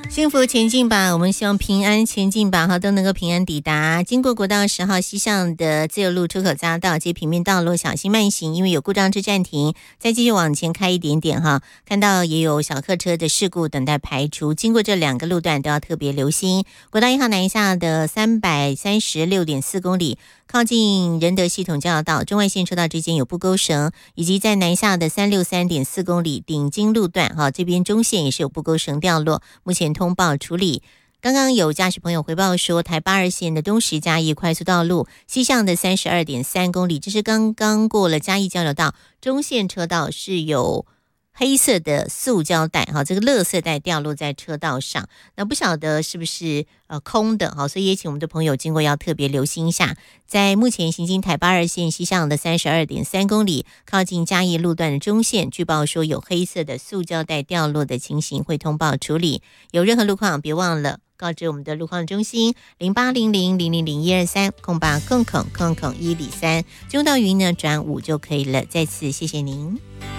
幸福前进吧，我们希望平安前进吧，都能够平安抵达。经过国道10号西向的自由路出口匝道及平面道路，小心慢行，因为有故障之暂停。再继续往前开一点点看到也有小客车的事故等待排除。经过这2个路段都要特别留心。国道1号南下的336.4公里，靠近仁德系统交流道中外线车道之间有不勾绳，以及在南下的363.4公里顶金路段这边中线也是有不勾绳掉落，目前通报处理。刚刚有驾驶朋友回报说，台82线的东石嘉义快速道路西向的32.3公里，这是刚刚过了嘉义交流道，中线车道是有黑色的塑胶袋这个垃圾袋掉落在车道上，那不晓得是不是空的所以也请我们的朋友经过要特别留心一下。在目前行经台82线西向的32.3公里，靠近嘉义路段的中线，据报说有黑色的塑胶袋掉落的情形，会通报处理。有任何路况别忘了告知我们的路况中心0800000123空800000103，中到云呢转5就可以了。再次谢谢您。